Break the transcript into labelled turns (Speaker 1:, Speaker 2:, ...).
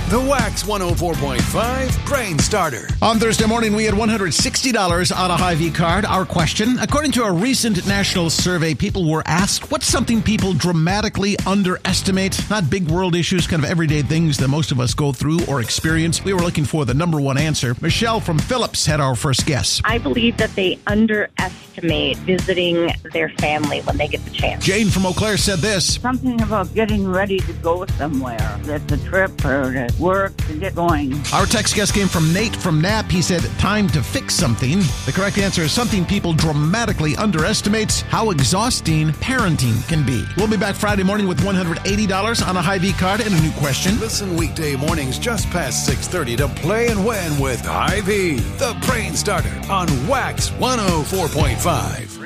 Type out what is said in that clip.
Speaker 1: The Wax 104.5 Brain Starter.
Speaker 2: On Thursday morning, we had $160 on a Hy-Vee card. Our question, according to a recent national survey, people were asked, what's something people dramatically underestimate? Not big world issues, kind of everyday things that most of us go through or experience. We were looking for the number one answer. Michelle from Phillips had our first guess.
Speaker 3: I believe that they underestimate visiting their family when they get the chance.
Speaker 2: Jane from Eau Claire said this.
Speaker 4: Something about getting ready to go somewhere. That's a trip or to work to get going.
Speaker 2: Our text guess came from Nate from Knapp. He said, time to fix something. The correct answer is something people dramatically underestimate, how exhausting parenting can be. We'll be back Friday morning with $180 on a Hy-Vee card and a new question.
Speaker 1: Listen weekday mornings just past 6:30 to Play and Win with Hy-Vee, the Brain Starter on Wax 104.5.